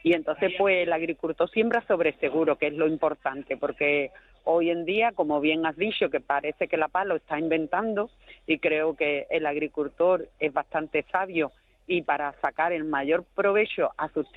Y entonces pues el agricultor siembra sobre seguro, que es lo importante, porque hoy en día, como bien has dicho, que parece que la paz lo está inventando, y creo que el agricultor es bastante sabio y para sacar el mayor provecho a sus